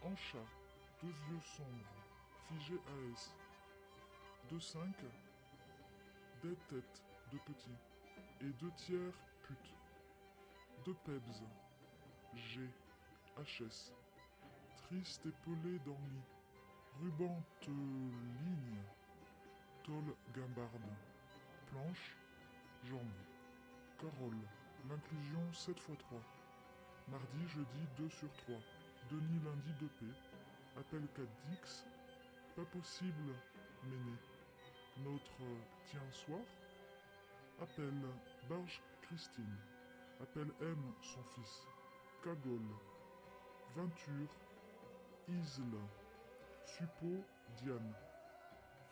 En chat, deux vieux sombres, figés à S. Deux cinq, des têtes de petits, et deux tiers putes. Deux pebs, G, HS, triste et pelé d'ennui, rubante ligne, tôle guimbarde, planche, jambes. Carole, l'inclusion 7x3. Mardi, jeudi 2/3. Denis lundi 2P. Appel 4Dix. Pas possible, Méné. Notre tiens soir. Appel Barge Christine. Appel M son fils. Cagole. Vinture. Isle. Suppo Diane.